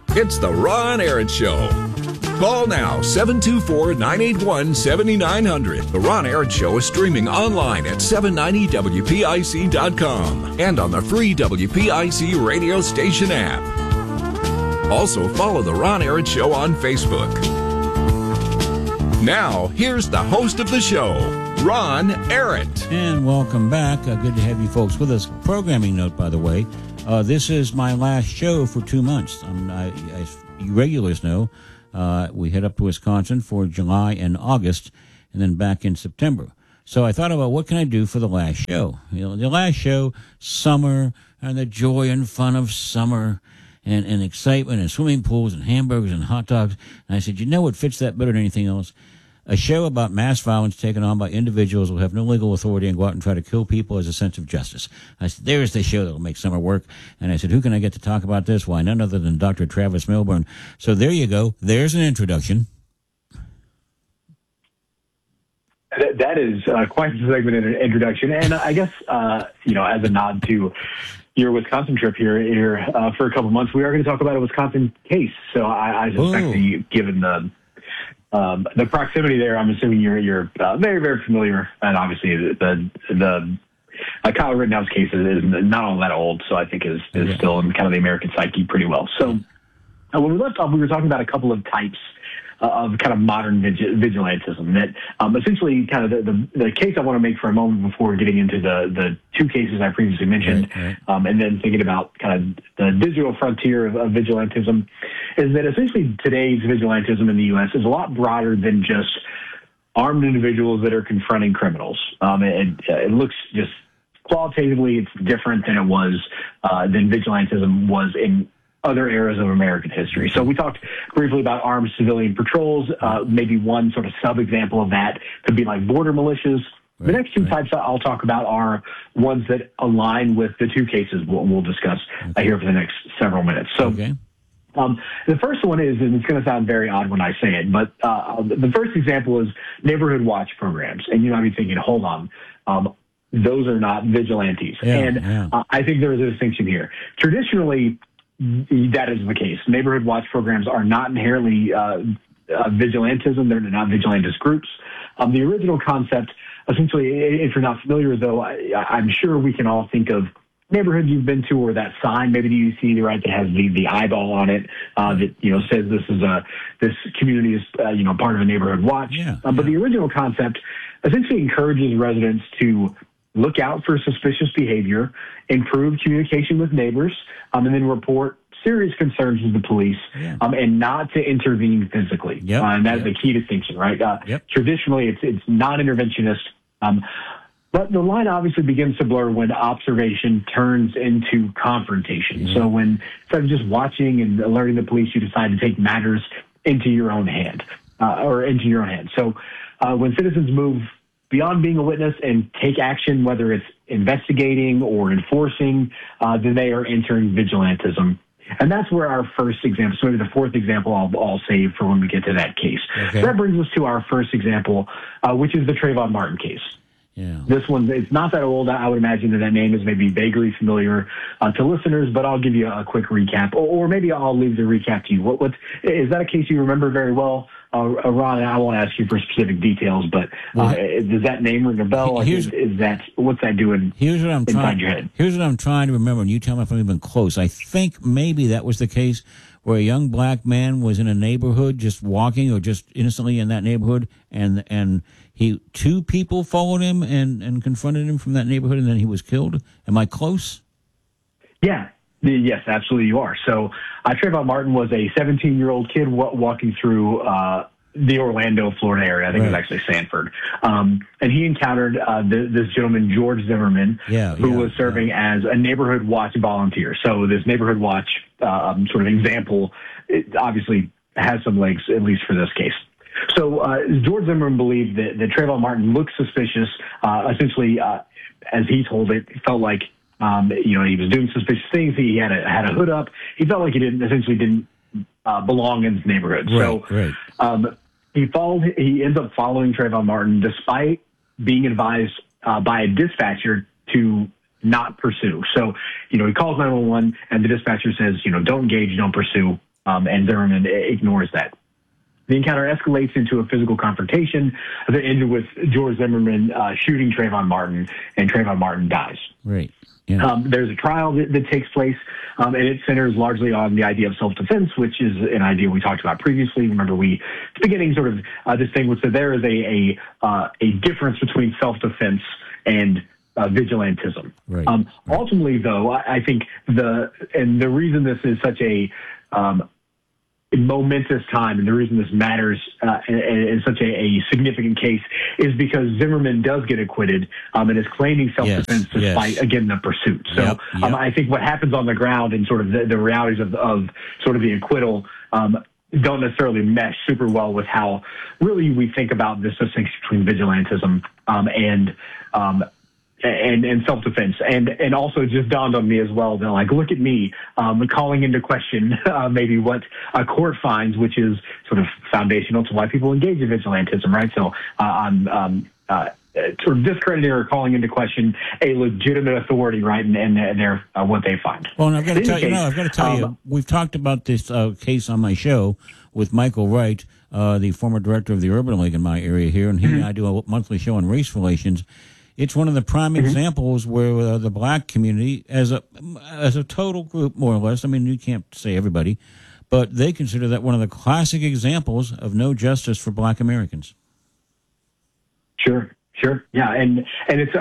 It's the Ron Aaron Show. Call now, 724-981-7900. The Ron Aaron Show is streaming online at 790WPIC.com and on the free WPIC radio station app. Also, follow The Ron Aaron Show on Facebook. Now, here's the host of the show, Ron Aaron. And welcome back. Good to have you folks with us. Programming note, by the way. This is my last show for 2 months. As you regulars know, we head up to Wisconsin for July and August, and then back in September. So I thought about what can I do for the last show. You know, the last show, summer, and the joy and fun of summer, and excitement, and swimming pools, and hamburgers, and hot dogs. And I said, you know what fits that better than anything else? A show about mass violence taken on by individuals who have no legal authority and go out and try to kill people as a sense of justice. I said, there's the show that will make summer work. And I said, who can I get to talk about this? Why, none other than Dr. Travis Milburn. So there you go. There's an introduction. That is quite a segment introduction. And I guess, as a nod to your Wisconsin trip here for a couple of months, we are going to talk about a Wisconsin case. So I suspect that you, given the proximity there, I'm assuming you're very, very familiar, and obviously the Kyle Rittenhouse case is not all that old, so I think is still in kind of the American psyche pretty well. So when we left off, we were talking about a couple of types of kind of modern vigilantism. That essentially kind of the case I want to make for a moment before getting into the two cases I previously mentioned, right. And then thinking about kind of the digital frontier of vigilantism, is that essentially today's vigilantism in the U.S. is a lot broader than just armed individuals that are confronting criminals. It looks just qualitatively, it's different than it was than vigilantism was in other eras of American history. So we talked briefly about armed civilian patrols. Maybe one sort of sub-example of that could be like border militias. The next two types I'll talk about are ones that align with the two cases we'll discuss here for the next several minutes. So the first one is, and it's going to sound very odd when I say it, but the first example is neighborhood watch programs. And you might be thinking, hold on, those are not vigilantes. I think there is a distinction here. Traditionally, that is the case. Neighborhood watch programs are not inherently vigilantism. They're not vigilantist groups. The original concept, essentially, if you're not familiar, though, I'm sure we can all think of neighborhoods you've been to, or that sign, maybe you see right, that has the eyeball on it that says this community is part of a neighborhood watch. But the original concept essentially encourages residents to look out for suspicious behavior, improve communication with neighbors, and then report serious concerns to the police, and not to intervene physically. And that is a key distinction, right? Traditionally, it's non-interventionist, but the line obviously begins to blur when observation turns into confrontation. So when instead of just watching and alerting the police, you decide to take matters into your own hand, So when citizens move beyond being a witness and take action, whether it's investigating or enforcing, then they are entering vigilantism. And that's where our first example, so maybe the fourth example I'll save for when we get to that case. So that brings us to our first example, which is the Trayvon Martin case. This one, it's not that old. I would imagine that name is maybe vaguely familiar to listeners, but I'll give you a quick recap, or maybe I'll leave the recap to you. What is that a case you remember very well, Ron? I won't ask you for specific details, but does that name ring a bell? What's that doing? Here's what I'm trying to remember, and you tell me if I'm even close. I think maybe that was the case where a young black man was in a neighborhood just walking or just innocently in that neighborhood, and two people followed him and confronted him from that neighborhood, and then he was killed. Am I close? Yes, absolutely you are. So Trayvon Martin was a 17-year-old kid walking through the Orlando, Florida area. I think it was actually Sanford. And he encountered this gentleman, George Zimmerman, who was serving as a neighborhood watch volunteer. So this neighborhood watch sort of example, it obviously has some legs, at least for this case. So George Zimmerman believed that Trayvon Martin looked suspicious. Essentially, as he told it felt like he was doing suspicious things. He had a hood up. He felt like he didn't belong in his neighborhood. He ends up following Trayvon Martin despite being advised by a dispatcher to not pursue. So, he calls 911 and the dispatcher says, don't engage, don't pursue. and Zimmerman ignores that. The encounter escalates into a physical confrontation that ended with George Zimmerman shooting Trayvon Martin, and Trayvon Martin dies. Right. Yeah. There's a trial that takes place, and it centers largely on the idea of self-defense, which is an idea we talked about previously. Remember, at the beginning sort of distinguished that there is a difference between self-defense and vigilantism. Right. Ultimately, though, I think the reason this is such a momentous time, and the reason this matters in such a significant case is because Zimmerman does get acquitted and is claiming self-defense despite, again, the pursuit. So I think what happens on the ground and sort of the realities of sort of the acquittal don't necessarily mesh super well with how really we think about this distinction between vigilantism and self-defense. And also just dawned on me as well that, like, look at me calling into question maybe what a court finds, which is sort of foundational to why people engage in vigilantism, right? So I'm sort of discrediting or calling into question a legitimate authority, right, and their what they find. Well, and I've got to tell you, we've talked about this case on my show with Michael Wright, the former director of the Urban League in my area here, and he and I do a monthly show on race relations. It's one of the prime examples where the black community, as a total group, more or less, I mean, you can't say everybody, but they consider that one of the classic examples of no justice for black Americans. Sure, yeah, and it's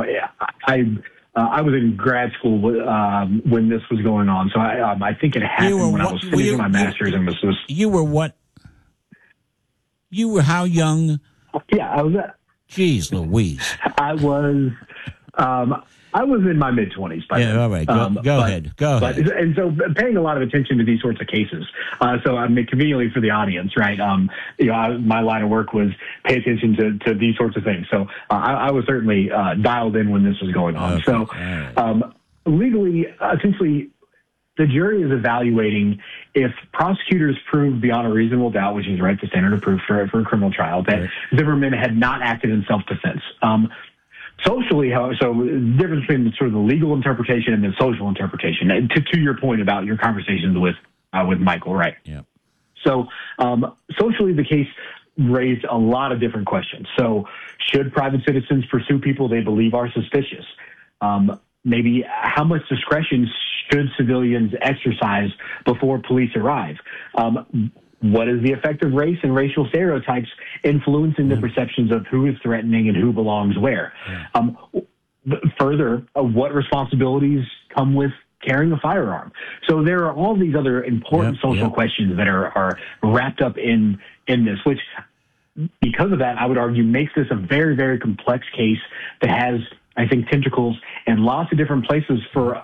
I was in grad school when this was going on, so I think it happened when I was finishing my master's, and was. You were what? You were how young? Yeah, I was. Jeez Louise. I was in my mid-20s by then. All right. Go ahead. And so paying a lot of attention to these sorts of cases. So I mean, conveniently for the audience, right? My line of work was pay attention to these sorts of things. So I was certainly dialed in when this was going on. Okay. So legally, essentially, the jury is evaluating if prosecutors prove beyond a reasonable doubt, which is right, the standard of proof for a criminal trial, that Zimmerman had not acted in self-defense. Socially, so the difference between sort of the legal interpretation and the social interpretation. To your point about your conversations with Michael, right? Yeah. So socially, the case raised a lot of different questions. So should private citizens pursue people they believe are suspicious? Maybe how much discretion should civilians exercise before police arrive? What is the effect of race and racial stereotypes influencing the perceptions of who is threatening and who belongs where? Further, what responsibilities come with carrying a firearm? So there are all these other important social questions that are wrapped up in this, which, because of that, I would argue makes this a very, very complex case that has, I think, tentacles in lots of different places for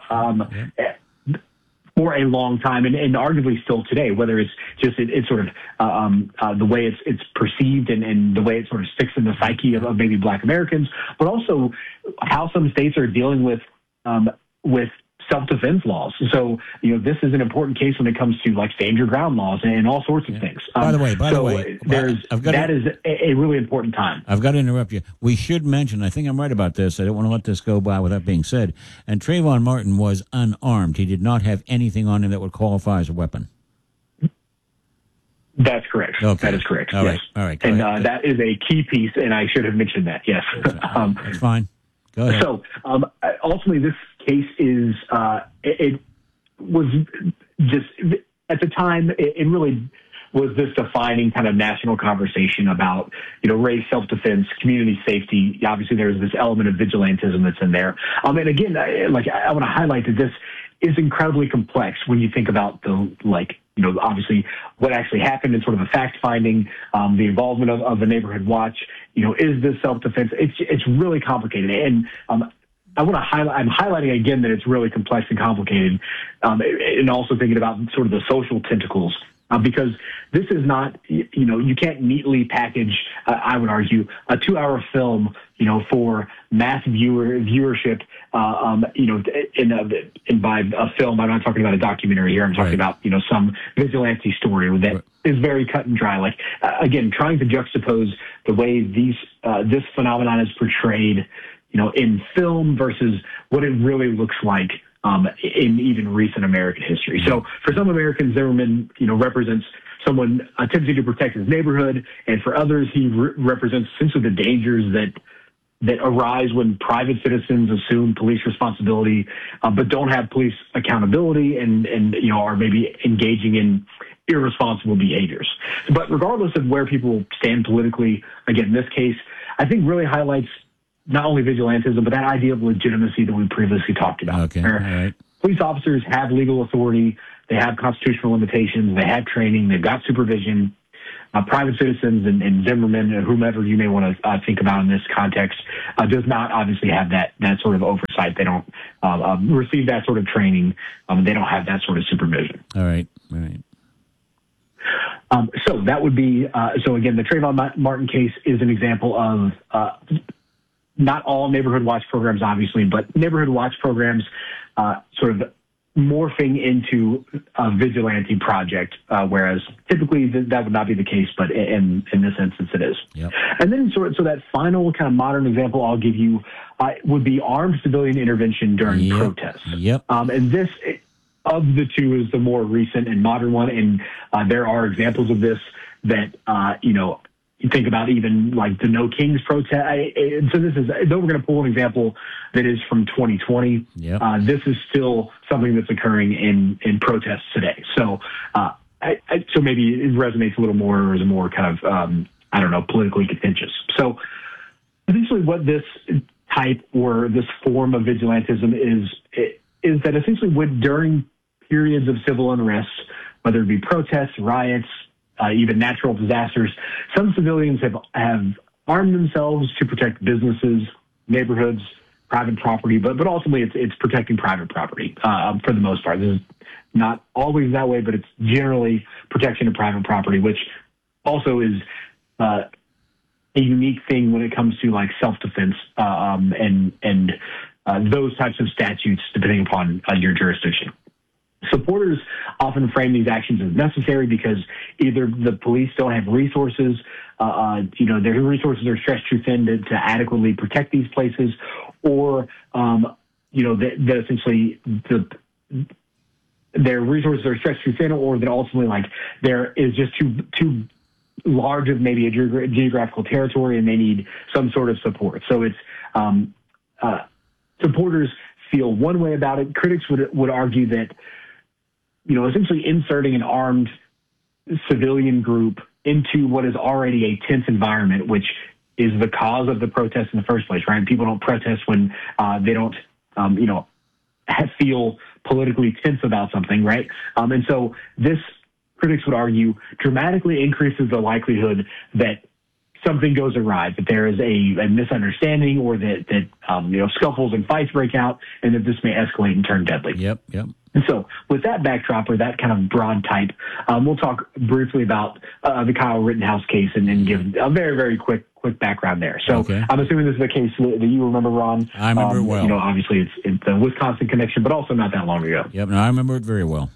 a long time, and arguably still today, whether it's just it's sort of the way it's perceived and the way it sort of sticks in the psyche of maybe black Americans, but also how some states are dealing with self-defense laws. So, this is an important case when it comes to like stand your ground laws and all sorts of things. By the way, that is a really important time. I've got to interrupt you. We should mention, I think I'm right about this, I don't want to let this go by without being said, and Trayvon Martin was unarmed. He did not have anything on him that would qualify as a weapon. That's correct. Okay. That is correct. All yes. right. And that is a key piece, and I should have mentioned that. Yes. That's fine. Go ahead. So ultimately, this case is it was just at the time it really was this defining kind of national conversation about race, self-defense, community safety. Obviously, there's this element of vigilantism that's in there. And again, I want to highlight that this is incredibly complex when you think about obviously what actually happened and sort of a fact-finding, the involvement of the neighborhood watch. Is this self-defense? It's really complicated. And I want to highlight, I'm highlighting again that it's really complex and complicated, and also thinking about sort of the social tentacles, because this is not, you can't neatly package, I would argue, a 2-hour film, for mass viewership, and by a film, I'm not talking about a documentary here. I'm talking about, some vigilante story that is very cut and dry. Like, again, trying to juxtapose the way this phenomenon is portrayed, in film versus what it really looks like in even recent American history. So for some Americans, Zimmerman, represents someone attempting to protect his neighborhood, and for others, he represents essentially the dangers that arise when private citizens assume police responsibility, but don't have police accountability and are maybe engaging in irresponsible behaviors. But regardless of where people stand politically, again, this case, I think really highlights not only vigilantism, but that idea of legitimacy that we previously talked about. Okay, all right. Police officers have legal authority, they have constitutional limitations, they have training, they've got supervision. Private citizens and Zimmerman, or whomever you may want to think about in this context, does not obviously have that sort of oversight. They don't receive that sort of training. They don't have that sort of supervision. All right. So that would be, so again, the Trayvon Martin case is an example of not all neighborhood watch programs, obviously, but neighborhood watch programs sort of morphing into a vigilante project, whereas typically that would not be the case, but in this instance it is. Yep. And then so that final kind of modern example I'll give you would be armed civilian intervention during protests. Yep. And this, of the two, is the more recent and modern one, and there are examples of this that, you think about even like the No Kings protest. So this is, though we're going to pull an example that is from 2020, this is still something that's occurring in protests today. So, so maybe it resonates a little more, or is more kind of, politically contentious. So essentially what this type or this form of vigilantism is that essentially during periods of civil unrest, whether it be protests, riots, even natural disasters, some civilians have armed themselves to protect businesses, neighborhoods, private property, but ultimately it's protecting private property for the most part. This is not always that way, but it's generally protection of private property, which also is a unique thing when it comes to like self-defense and those types of statutes, depending upon your jurisdiction. Supporters often frame these actions as necessary because either the police don't have resources, their resources are stretched too thin to adequately protect these places, or, that essentially their resources are stretched too thin, or that ultimately like there is just too large of maybe a geographical territory and they need some sort of support. So it's supporters feel one way about it. Critics would argue that, essentially inserting an armed civilian group into what is already a tense environment, which is the cause of the protest in the first place, right? People don't protest when they don't, feel politically tense about something, right? And so this, critics would argue, dramatically increases the likelihood that something goes awry, that there is a misunderstanding, or that scuffles and fights break out, and that this may escalate and turn deadly. Yep. And so with that backdrop, or that kind of broad type, we'll talk briefly about the Kyle Rittenhouse case and then give a very, very quick background there. So I'm assuming this is a case that you remember, Ron. I remember it well. Obviously it's the Wisconsin connection, but also not that long ago. Yep, no, I remember it very well.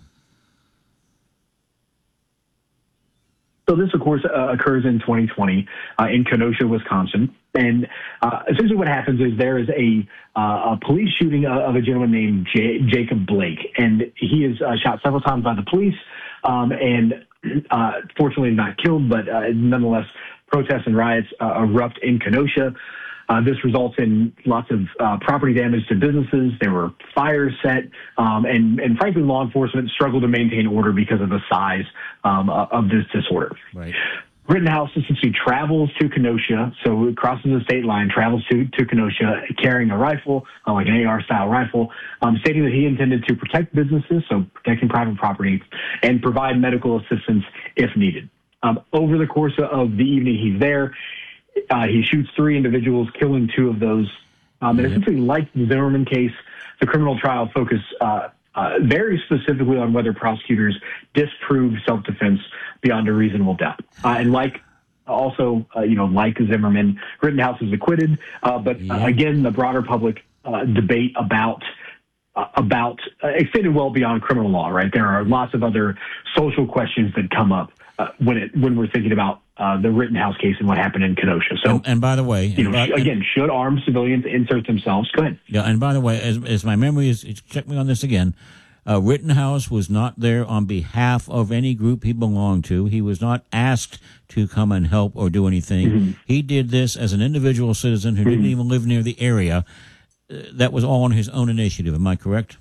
So this, of course, occurs in 2020 in Kenosha, Wisconsin. And essentially what happens is there is a police shooting of a gentleman named Jacob Blake. And he is shot several times by the police and fortunately not killed, but nonetheless, protests and riots erupt in Kenosha. This results in lots of property damage to businesses. There were fires set, and frankly, law enforcement struggled to maintain order because of the size of this disorder. Right. Rittenhouse essentially travels to Kenosha, so it crosses the state line, travels to Kenosha carrying a rifle, like an AR-style rifle, stating that he intended to protect businesses, so protecting private property, and provide medical assistance if needed. Over the course of the evening he's there, he shoots 3 individuals, killing 2 of those. And essentially, like the Zimmerman case, the criminal trial focused very specifically on whether prosecutors disproved self-defense beyond a reasonable doubt. And like Zimmerman, Rittenhouse is acquitted. But again, the broader public debate about about extended well beyond criminal law, right? There are lots of other social questions that come up when we're thinking about the Rittenhouse case and what happened in Kenosha. So, and by the way, should armed civilians insert themselves? Go ahead. Yeah, and by the way, as my memory is, check me on this again. Rittenhouse was not there on behalf of any group he belonged to. He was not asked to come and help or do anything. Mm-hmm. He did this as an individual citizen who didn't even live near the area. That was all on his own initiative. Am I correct?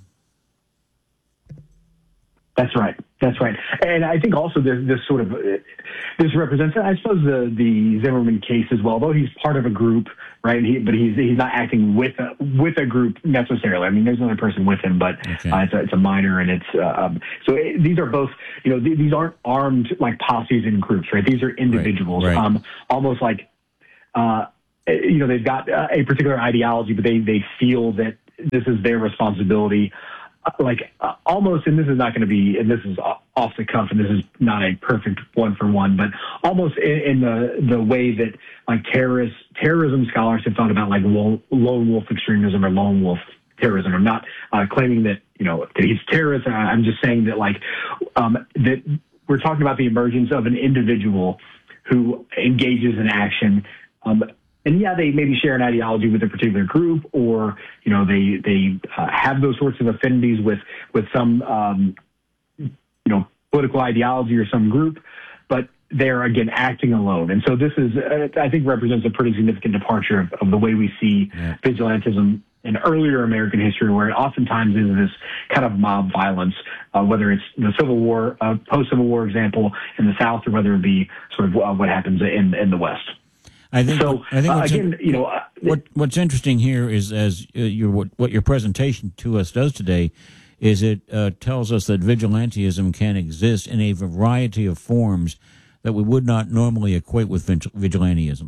That's right. That's right. And I think also this sort of this represents, I suppose, the Zimmerman case as well. Though he's part of a group, right? But he's not acting with a group necessarily. I mean, there's another person with him, but it's a minor, and it's these are both. These aren't armed like posses and groups, right? These are individuals, right. Almost like they've got a particular ideology, but they feel that this is their responsibility. Almost, and this is not going to be, and this is off the cuff, and this is not a perfect one-for-one, but almost in the way that like terrorism scholars have thought about like lone wolf extremism or lone wolf terrorism. I'm not claiming that that he's terrorist. I'm just saying that that we're talking about the emergence of an individual who engages in action. And they maybe share an ideology with a particular group, or they have those sorts of affinities with some political ideology or some group, but they're again acting alone. And so this is, I think, represents a pretty significant departure of the way we see vigilantism in earlier American history, where it oftentimes is this kind of mob violence, whether it's the Civil War, post-Civil War example in the South, or whether it be sort of what happens in the West. I think what's interesting here is what your presentation to us does today is it tells us that vigilantism can exist in a variety of forms that we would not normally equate with vigilantism.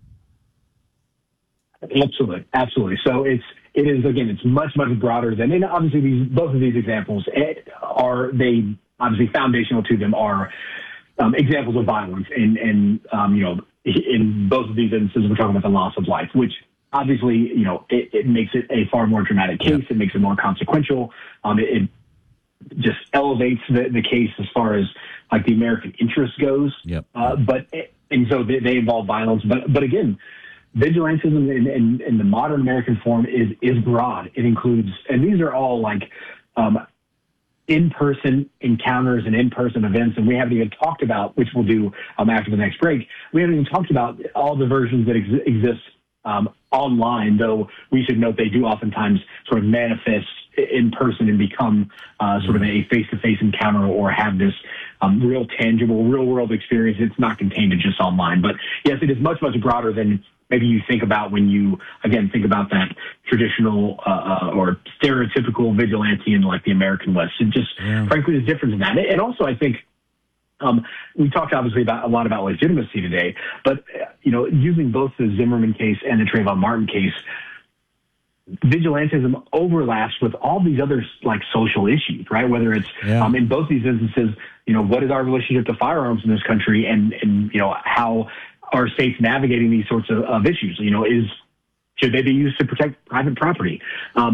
Absolutely. So it is again, it's much broader than, and obviously both of these examples they obviously foundational to them are examples of violence, and in both of these instances, we're talking about the loss of life, which obviously, it makes it a far more dramatic case. Yep. It makes it more consequential. It just elevates the case as far as like the American interest goes. Yep. And so they involve violence. But again, vigilantism in the modern American form is broad. It includes, and these are all like in-person encounters and in-person events, and we haven't even talked about, which we'll do after the next break, we haven't even talked about all the versions that exist online, though we should note they do oftentimes sort of manifest in person and become sort of a face-to-face encounter, or have this real tangible, real-world experience. It's not contained to just online. But yes, it is much broader than maybe you think about when you, again, think about that traditional or stereotypical vigilante in like the American West. It just, frankly, is different than that. And also, I think we talked obviously a lot about legitimacy today, but, using both the Zimmerman case and the Trayvon Martin case, vigilantism overlaps with all these other like social issues, right? Whether it's in both these instances, what is our relationship to firearms in this country, and how are states navigating these sorts of issues? Should they be used to protect private property?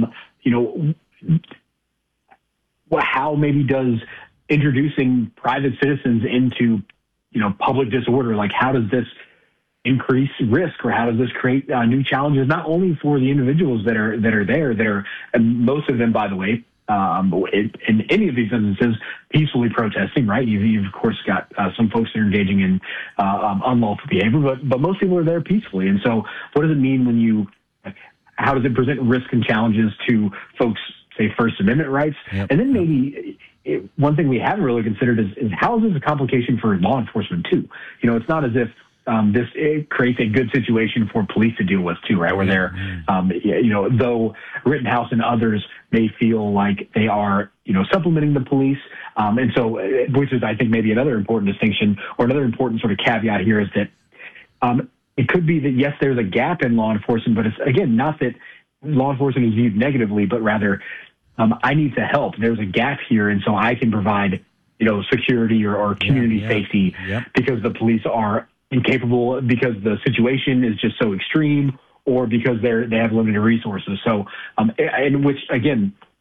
How maybe does introducing private citizens into, public disorder, like how does this increase risk, or how does this create new challenges, not only for the individuals that are there, and most of them, by the way, in any of these instances, peacefully protesting, right? You've of course got some folks that are engaging in unlawful behavior, but most people are there peacefully. And so what does it mean how does it present risk and challenges to folks, say, First Amendment rights? Yep. And then maybe one thing we haven't really considered is how is this a complication for law enforcement too? It's not as if it creates a good situation for police to deal with too, right? Where they're, though Rittenhouse and others may feel like they are, supplementing the police. And so, which is, I think, maybe another important distinction, or another important sort of caveat here, is that it could be that, yes, there's a gap in law enforcement, but it's, again, not that law enforcement is viewed negatively, but rather I need to help. There's a gap here, and so I can provide, security or community safety because the police are incapable, because the situation is just so extreme, or because they have limited resources. So, and which again,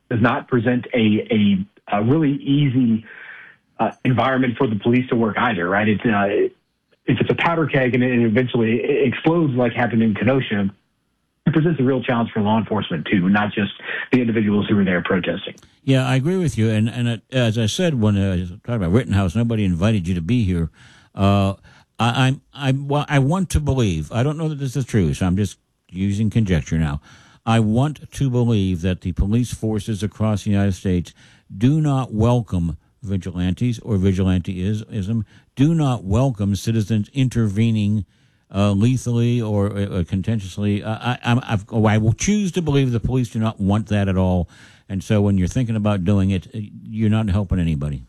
does not present a really easy environment for the police to work either, right? It's if it's a powder keg and it eventually explodes like happened in Kenosha, it presents a real challenge for law enforcement too, not just the individuals who were there protesting. Yeah, I agree with you. And as I said when I was talking about Rittenhouse, nobody invited you to be here. I want to believe. I don't know that this is true, so I'm just using conjecture now. I want to believe that the police forces across the United States do not welcome vigilantes or vigilanteism, do not welcome citizens intervening lethally or contentiously. I will choose to believe the police do not want that at all. And so when you're thinking about doing it, you're not helping anybody.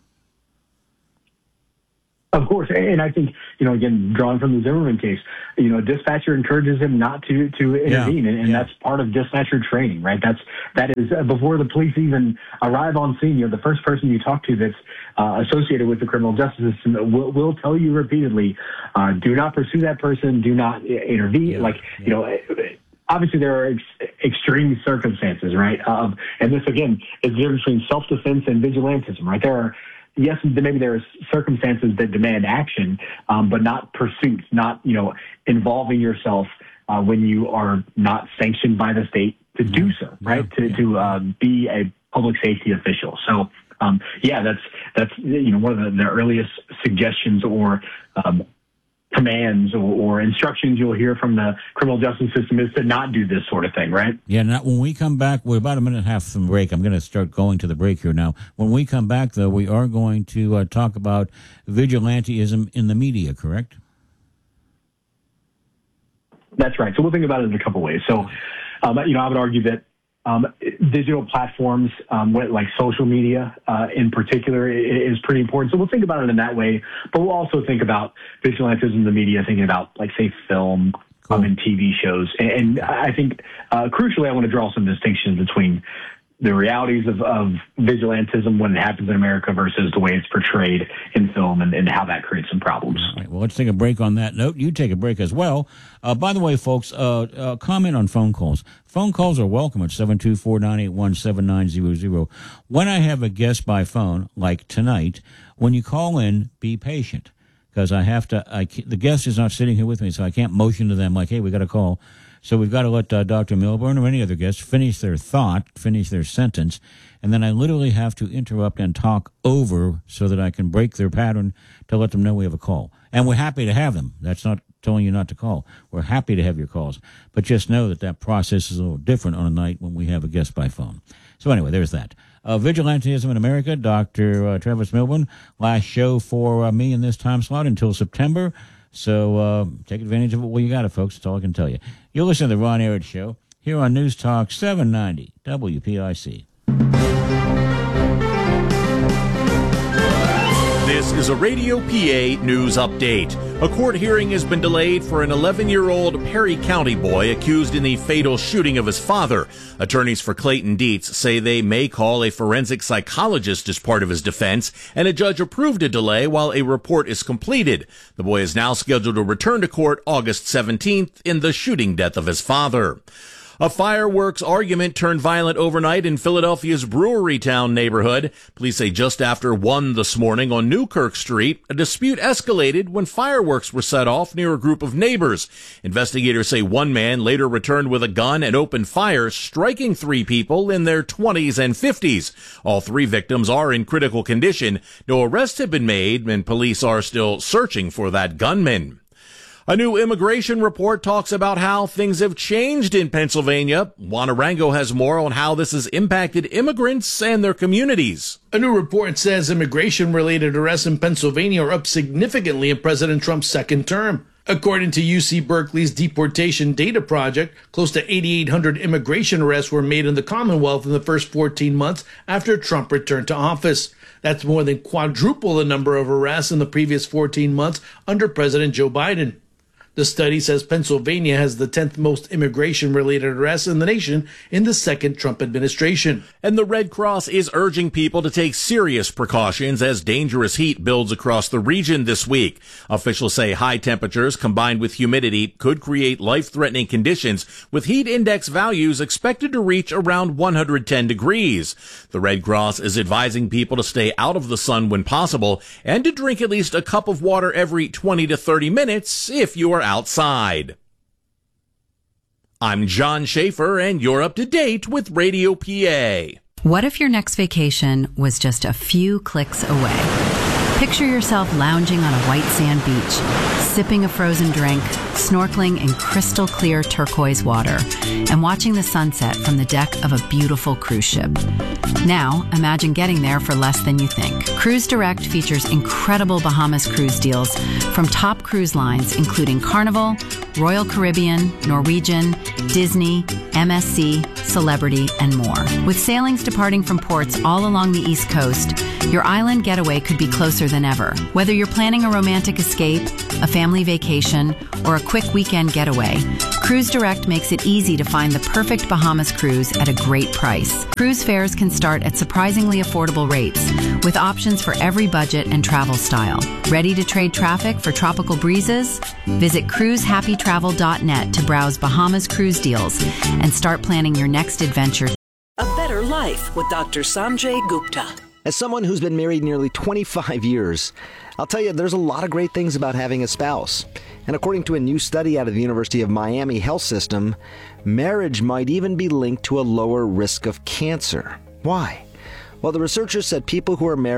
Of course, and I think, again, drawing from the Zimmerman case, a dispatcher encourages him not to intervene, and that's part of dispatcher training, right? That is before the police even arrive on scene. The first person you talk to that's associated with the criminal justice system will tell you repeatedly, do not pursue that person, do not intervene. Obviously, there are extreme circumstances, right? And this, again, is the difference between self-defense and vigilantism, right? Yes, maybe there are circumstances that demand action, but not pursuit, not, involving yourself when you are not sanctioned by the state to do so, right? To be a public safety official. So, that's one of the earliest suggestions or commands or instructions you'll hear from the criminal justice system is to not do this sort of thing, right? Yeah, now when we come back, we're about a minute and a half from break. I'm going to start going to the break here now. When we come back, though, we are going to talk about vigilanteism in the media, correct? That's right. So we'll think about it in a couple ways. So, I would argue that digital platforms, like social media in particular, is pretty important. So we'll think about it in that way, but we'll also think about vigilantism in the media, thinking about, say, film and TV shows. And I think, crucially, I want to draw some distinctions between the realities of vigilantism when it happens in America versus the way it's portrayed in film and how that creates some problems. All right, well, let's take a break on that note. You take a break as well. By the way, folks, comment on phone calls. Phone calls are welcome at 724-981-7900. When I have a guest by phone, like tonight, when you call in, be patient, because the guest is not sitting here with me, so I can't motion to them like, hey, we got a call. So we've got to let Dr. Milburn or any other guest finish their sentence, and then I literally have to interrupt and talk over so that I can break their pattern to let them know we have a call. And we're happy to have them. That's not telling you not to call. We're happy to have your calls. But just know that process is a little different on a night when we have a guest by phone. So anyway, there's that. Vigilantism in America, Dr. Travis Milburn. Last show for me in this time slot until September. So take advantage of it while you got it, folks. That's all I can tell you. You're listening to the Ron Arad Show here on News Talk 790 WPIC. This is a Radio PA news update. A court hearing has been delayed for an 11-year-old Perry County boy accused in the fatal shooting of his father. Attorneys for Clayton Dietz say they may call a forensic psychologist as part of his defense, and a judge approved a delay while a report is completed. The boy is now scheduled to return to court August 17th in the shooting death of his father. A fireworks argument turned violent overnight in Philadelphia's Brewerytown neighborhood. Police say just after 1 this morning on Newkirk Street, a dispute escalated when fireworks were set off near a group of neighbors. Investigators say one man later returned with a gun and opened fire, striking 3 people in their 20s and 50s. All 3 victims are in critical condition. No arrests have been made, and police are still searching for that gunman. A new immigration report talks about how things have changed in Pennsylvania. Juan Arango has more on how this has impacted immigrants and their communities. A new report says immigration-related arrests in Pennsylvania are up significantly in President Trump's second term. According to UC Berkeley's Deportation Data Project, close to 8,800 immigration arrests were made in the Commonwealth in the first 14 months after Trump returned to office. That's more than quadruple the number of arrests in the previous 14 months under President Joe Biden. The study says Pennsylvania has the 10th most immigration-related arrests in the nation in the second Trump administration. And the Red Cross is urging people to take serious precautions as dangerous heat builds across the region this week. Officials say high temperatures combined with humidity could create life-threatening conditions, with heat index values expected to reach around 110 degrees. The Red Cross is advising people to stay out of the sun when possible and to drink at least a cup of water every 20 to 30 minutes if you are outside. I'm John Schaefer, and you're up to date with Radio PA. What if your next vacation was just a few clicks away? Picture yourself lounging on a white sand beach, sipping a frozen drink, snorkeling in crystal clear turquoise water, and watching the sunset from the deck of a beautiful cruise ship. Now, imagine getting there for less than you think. Cruise Direct features incredible Bahamas cruise deals from top cruise lines including Carnival, Royal Caribbean, Norwegian, Disney, MSC, Celebrity, and more. With sailings departing from ports all along the East Coast, your island getaway could be closer than ever. Whether you're planning a romantic escape, a family vacation, or a quick weekend getaway, Cruise Direct makes it easy to find the perfect Bahamas cruise at a great price. Cruise fares can start at surprisingly affordable rates, with options for every budget and travel style. Ready to trade traffic for tropical breezes? Visit cruisehappytravel.net to browse Bahamas cruise deals and start planning your next adventure. A better life with Dr. Sanjay Gupta. As someone who's been married nearly 25 years, I'll tell you there's a lot of great things about having a spouse. And according to a new study out of the University of Miami Health System, marriage might even be linked to a lower risk of cancer. Why? Well, the researchers said people who are married